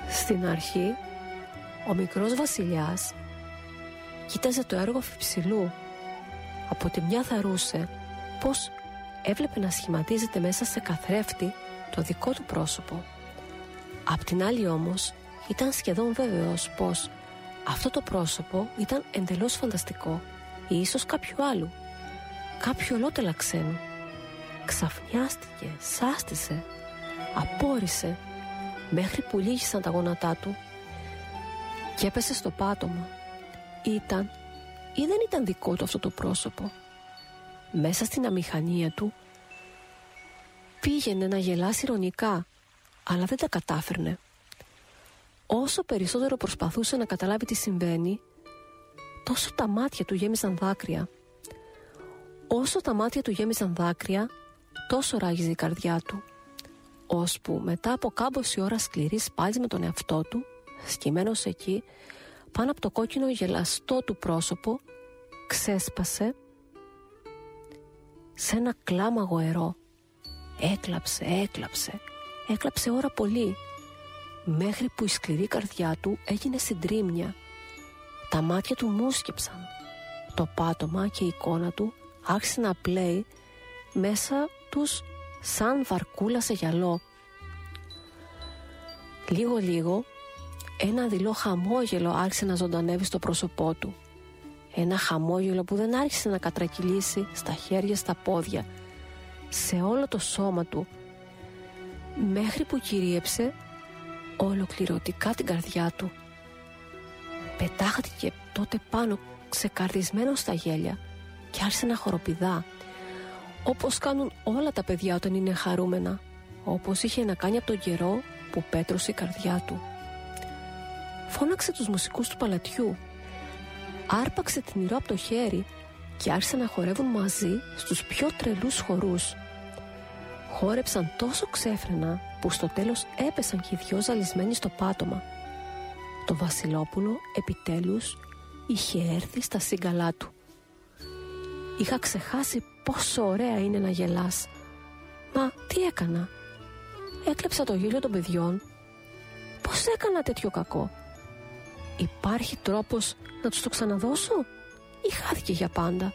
Στην αρχή, ο μικρός βασιλιάς κοίταζε το έργο Φιψιλού. Από τη μια θαρούσε πως έβλεπε να σχηματίζεται μέσα σε καθρέφτη το δικό του πρόσωπο. Απ' την άλλη όμως ήταν σχεδόν βέβαιος πως αυτό το πρόσωπο ήταν εντελώς φανταστικό ή ίσως κάποιου άλλου, κάποιου ολότελα ξένου. Ξαφνιάστηκε, σάστησε, απόρρισε μέχρι που λύγησαν τα γόνατά του και έπεσε στο πάτωμα. Ήταν ή δεν ήταν δικό του αυτό το πρόσωπο? Μέσα στην αμηχανία του πήγαινε να γελάσει ειρωνικά, αλλά δεν τα κατάφερνε. Όσο περισσότερο προσπαθούσε να καταλάβει τι συμβαίνει, τόσο τα μάτια του γέμιζαν δάκρυα. Όσο τα μάτια του γέμιζαν δάκρυα, τόσο ράγιζε η καρδιά του, ώσπου μετά από κάμποση ώρα σκληρής πάλης με τον εαυτό του, σκυμμένος εκεί, πάνω από το κόκκινο γελαστό του πρόσωπο, ξέσπασε σε ένα κλάμα γοερό. Έκλαψε ώρα πολύ, μέχρι που η σκληρή καρδιά του έγινε συντρίμμια. Τα μάτια του μουσκεψαν. Το πάτωμα και η εικόνα του άρχισε να πλέει μέσα τους σαν βαρκούλα σε γυαλό. Λίγο ένα δειλό χαμόγελο άρχισε να ζωντανεύει στο πρόσωπό του. Ένα χαμόγελο που δεν άρχισε να κατρακυλήσει στα χέρια, στα πόδια, σε όλο το σώμα του, μέχρι που κυρίεψε ολοκληρωτικά την καρδιά του. Πετάχτηκε τότε πάνω ξεκαρδισμένο στα γέλια και άρχισε να χοροπηδά, όπως κάνουν όλα τα παιδιά όταν είναι χαρούμενα, όπως είχε να κάνει από τον καιρό που πέτρωσε η καρδιά του. Φώναξε τους μουσικούς του παλατιού, άρπαξε την ηρώ από το χέρι και άρχισε να χορεύουν μαζί στους πιο τρελούς χορούς. Χόρεψαν τόσο ξέφρενα που στο τέλος έπεσαν και οι δυο ζαλισμένοι στο πάτωμα. Το Βασιλόπουλο επιτέλους είχε έρθει στα σύγκαλά του. Είχα ξεχάσει πόσο ωραία είναι να γελάς. Μα τι έκανα? Έκλεψα το γέλιο των παιδιών. Πώς έκανα τέτοιο κακό? Υπάρχει τρόπος να τους το ξαναδώσω ή χάθηκε για πάντα?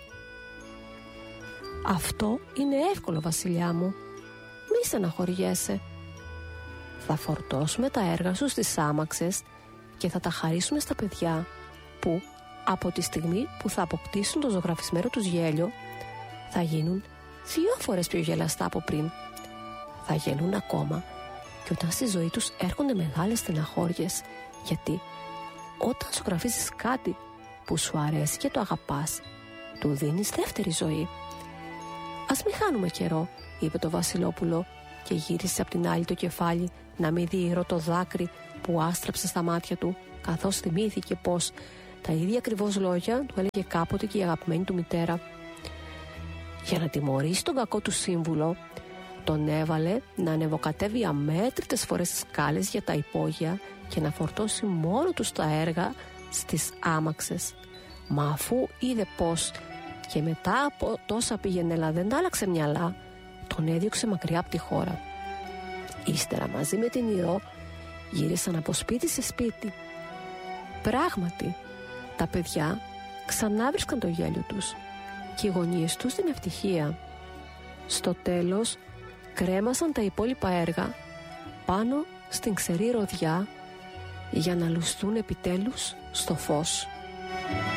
Αυτό είναι εύκολο, βασιλιά μου. Μη στεναχωριέσαι. Θα φορτώσουμε τα έργα σου στις άμαξες και θα τα χαρίσουμε στα παιδιά που από τη στιγμή που θα αποκτήσουν το ζωγραφισμένο τους γέλιο θα γίνουν 2 φορές πιο γελαστά από πριν. Θα γελούν ακόμα και όταν στη ζωή τους έρχονται μεγάλες στεναχώριες, γιατί όταν ζωγραφίζεις κάτι που σου αρέσει και το αγαπάς, του δίνεις δεύτερη ζωή. «Ας μην χάνουμε καιρό», είπε το Βασιλόπουλο και γύρισε απ' την άλλη το κεφάλι να μην δει ηρώ το δάκρυ που άστραψε στα μάτια του, καθώς θυμήθηκε πως τα ίδια ακριβώς λόγια του έλεγε κάποτε και η αγαπημένη του μητέρα. Για να τιμωρήσει τον κακό του σύμβουλο, τον έβαλε να ανεβοκατέβει αμέτρητες φορές τις σκάλες για τα υπόγεια και να φορτώσει μόνο του τα έργα στις άμαξες. Μα αφού είδε πως και μετά από τόσα πήγαινε δεν άλλαξε μυαλά, τον έδιωξε μακριά από τη χώρα. Ύστερα μαζί με την ηρώ γύρισαν από σπίτι σε σπίτι. Πράγματι, τα παιδιά ξανά βρίσκαν το γέλιο τους και οι γονείς τους την ευτυχία. Στο τέλος κρέμασαν τα υπόλοιπα έργα πάνω στην ξερή ροδιά για να λουστούν επιτέλους στο φως.